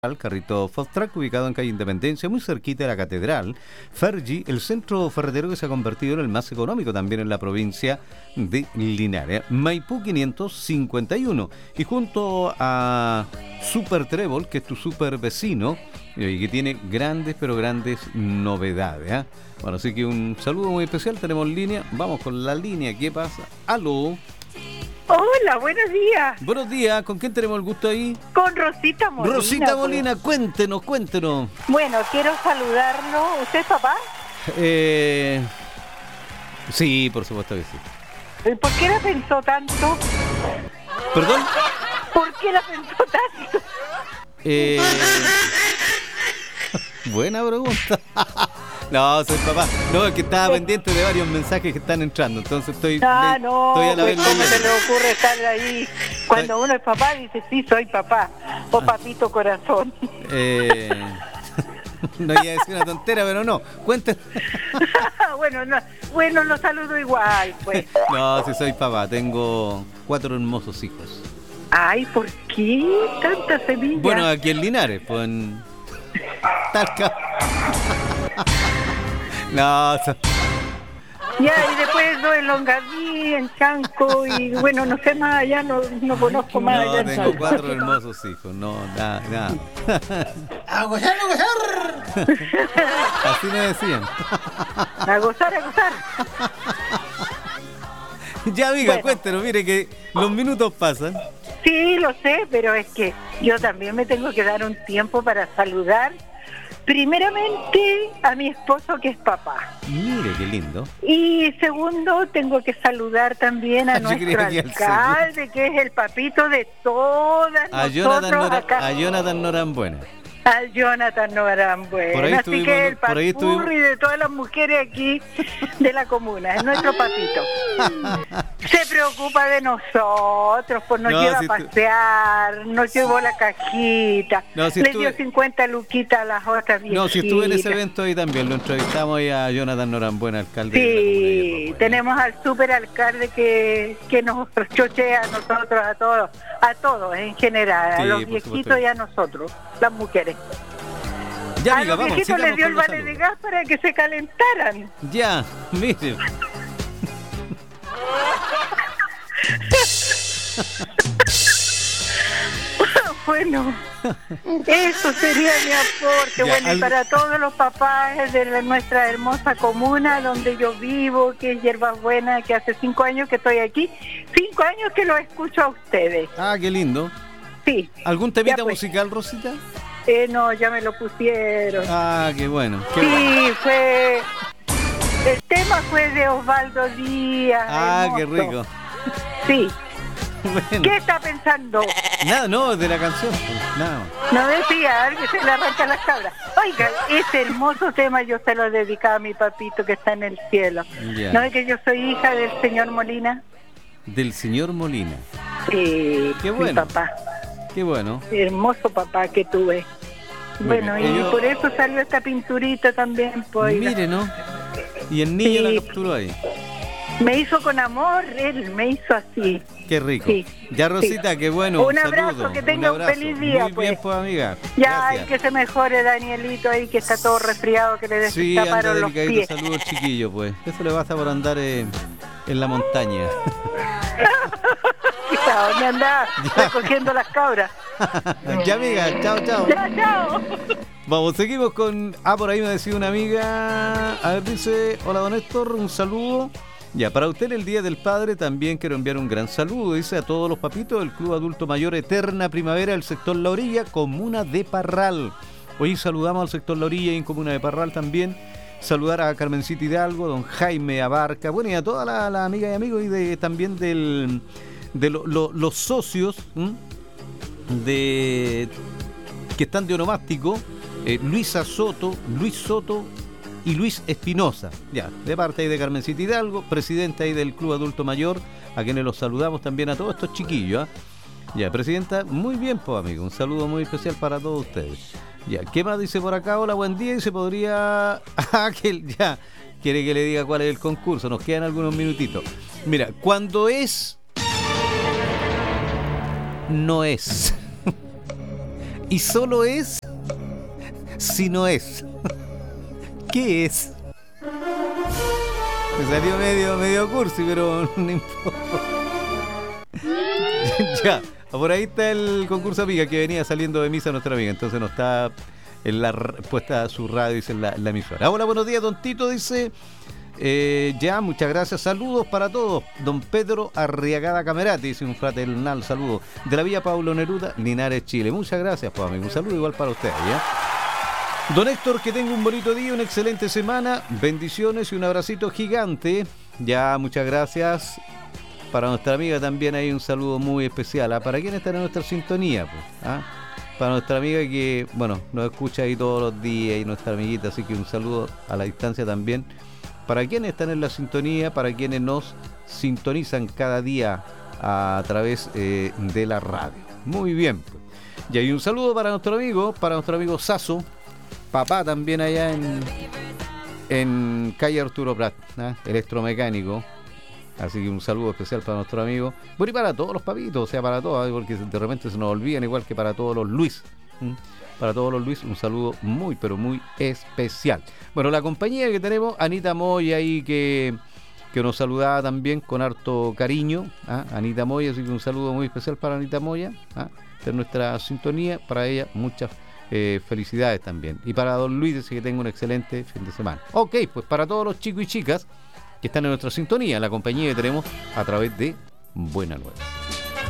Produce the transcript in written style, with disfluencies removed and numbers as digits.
al carrito Food Truck, ubicado en calle Independencia, muy cerquita de la catedral. Fergie, el centro ferretero que se ha convertido en el más económico también en la provincia de Linares. Maipú 551. Y junto a Super Trébol, que es tu super vecino, y que tiene grandes, pero grandes novedades, ¿eh? Bueno, así que un saludo muy especial. Tenemos línea. Vamos con la línea. ¿Qué pasa? ¡Aló! Hola, buenos días. Buenos días. ¿Con quién tenemos el gusto ahí? Con Rosita Molina. Rosita Molina, cuéntenos. Bueno, quiero saludarlo. ¿Usted es papá? Sí, por supuesto que sí. ¿Por qué la pensó tanto? ¿Perdón? ¿Por qué la pensó tanto? Buena pregunta. No, soy papá. No, es que estaba pendiente de varios mensajes que están entrando. Entonces estoy No, estoy a la pues vez. ¿cómo se le ocurre estar ahí? Cuando uno es papá dice, sí, soy papá. O papito corazón. No iba a decir una tontera, pero no. Cuéntenme. Bueno, lo saludo igual, pues. No, sí soy papá. Tengo 4 hermosos hijos. Ay, ¿por qué tanta semilla? Bueno, aquí en Linares, pues en Talca. No, Ya, y después dos en Longaví, en Chanco, y bueno, no sé más allá, no conozco más allá. No, tengo 4 hermosos hijos, no, nada. ¡A gozar, a gozar! Así me decían. A gozar. Ya, amiga, Bueno. cuéntenos, mire que los minutos pasan. Sí, lo sé, pero es que yo también me tengo que dar un tiempo para saludar primeramente a mi esposo, que es papá. Mire, qué lindo. Y segundo, tengo que saludar también a Yo nuestro creía que al alcalde, que es el papito de todas A nosotros acá. Jonathan Norambuena. Al Jonathan Norambuena. Por ahí Así que el por ahí papurri de todas las mujeres aquí de la comuna, es nuestro papito. Se preocupa de nosotros, pues nos No, lleva si a pasear, nos llevó la cajita, No, si le estuve- dio 50 luquitas a las otras viejitas. No, si estuve en ese evento ahí también, lo entrevistamos ahí a Jonathan Norambuena, alcalde de la comuna de Sí, Yerba Buena. tenemos al superalcalde que nos chochea a nosotros, a todos en general, Sí, a los por viejitos supuesto. y a nosotros, las mujeres. Ya, A amiga, los vamos, viejitos les sigamos dio con el los vale de saludos. gas para que se calentaran. Ya, mire. Bueno, eso sería mi aporte. Ya, Bueno, y algo- para todos los papás de nuestra hermosa comuna donde yo vivo, que es Yerba Buena, que hace 5 años que estoy aquí, 5 años que lo escucho a ustedes. Ah, qué lindo. Sí. ¿Algún temita Ya, pues. musical, Rosita? No, ya me lo pusieron. Ah, qué bueno. Qué bueno. Sí, el tema fue de Osvaldo Díaz. Ah, qué hermoso. rico. Sí. Bueno. ¿Qué está pensando? Nada, no, de la canción. Pues, nada más. No decía, que se le arranca las cabras. Oiga, ese hermoso tema yo se lo dedicaba a mi papito que está en el cielo. Ya. ¿No es que yo soy hija del señor Molina? Del señor Molina. Sí, Qué mi bueno. papá. Qué bueno. Hermoso papá que tuve. Muy Bueno, bien. y Yo- por eso salió esta pinturita también, pues. oiga. Mire, ¿no? Y el niño Sí. la capturó ahí. Me hizo con amor, él me hizo así. Qué rico. Sí. Ya, Rosita, qué bueno. Un abrazo, saludo, que tenga un abrazo. feliz día, Muy pues. bien, pues, amiga. Ya, Gracias. y que se mejore Danielito ahí, que está todo resfriado, que le Sí, anda destaparon los delicadito. pies. Saludos, chiquillo, pues. Eso le basta por andar en la montaña. ¿Dónde andás? Recogiendo las cabras. Ya, amiga. Chao. Ya, chao. Vamos, seguimos con... Ah, por ahí me decía una amiga. A ver, dice... Hola, don Héctor, un saludo. Ya, para usted en el Día del Padre también quiero enviar un gran saludo. Dice a todos los papitos del Club Adulto Mayor Eterna Primavera del sector La Orilla, comuna de Parral. Hoy saludamos al sector La Orilla y en comuna de Parral también. Saludar a Carmencita Hidalgo, don Jaime Abarca, bueno, y a todas las amigas y amigos y también de los socios que están de onomástico, Luis Soto y Luis Espinosa, ya, de parte ahí de Carmencita Hidalgo, presidenta ahí del Club Adulto Mayor, a quienes los saludamos también a todos estos chiquillos, Ya, presidenta, muy bien, pues, amigo, un saludo muy especial para todos ustedes. Ya, ¿qué más dice por acá? Hola, buen día, y se podría... ya, quiere que le diga cuál es el concurso, nos quedan algunos minutitos. Mira, cuando es... no es... Y solo es si no es. ¿Qué es? Me salió medio cursi, pero no importa. Ya, por ahí está el concurso amiga que venía saliendo de misa nuestra amiga, entonces no está en la puesta su radio, dice en la emisora. Hola, buenos días, don Tito, dice. Ya, muchas gracias, saludos para todos. Don Pedro Arriagada Camerati, dice un fraternal saludo de la Villa Pablo Neruda, Linares, Chile. Muchas gracias, pues amigo, un saludo igual para ustedes, ¿ya? Don Héctor, que tenga un bonito día, una excelente semana, bendiciones y un abracito gigante. Ya, muchas gracias. Para nuestra amiga también hay un saludo muy especial. ¿Para quién está en nuestra sintonía? Pues? Para nuestra amiga que, bueno, nos escucha ahí todos los días y nuestra amiguita, así que un saludo a la distancia también. Para quienes están en la sintonía, para quienes nos sintonizan cada día a través de la radio. Muy bien. Pues. Y hay un saludo para nuestro amigo Sasso, papá también allá en calle Arturo Prat, electromecánico. Así que un saludo especial para nuestro amigo. Bueno, y para todos los papitos, o sea, para todos, porque de repente se nos olvidan, igual que para todos los Luis. Para todos los Luis, un saludo muy, pero muy especial. Bueno, la compañía que tenemos, Anita Moya ahí, que nos saludaba también con harto cariño. Anita Moya, así que un saludo muy especial para Anita Moya, de nuestra sintonía. Para ella, muchas felicidades también. Y para don Luis, dice que tenga un excelente fin de semana. Ok, pues para todos los chicos y chicas que están en nuestra sintonía, la compañía que tenemos a través de Buena Nueva.